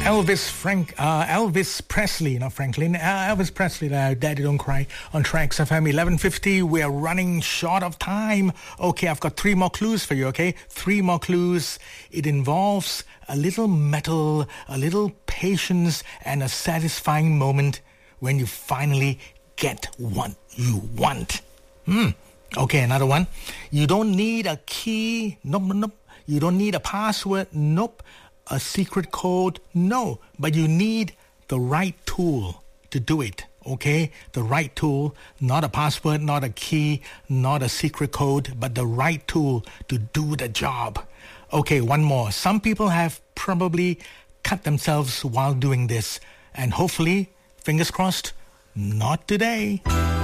Elvis Presley, not Franklin. Elvis Presley, Daddy Don't Cry on Tracks FM 1150. We're running short of time. Okay, I've got 3 more clues for you, okay? 3 more clues. It involves a little metal, a little patience, and a satisfying moment when you finally get what you want. Okay, another one. You don't need a key. Nope. You don't need a password. Nope. A secret code? No. But you need the right tool to do it. Okay? The right tool. Not a password, not a key, not a secret code, but the right tool to do the job. Okay, one more. Some people have probably cut themselves while doing this. And hopefully, fingers crossed, not today.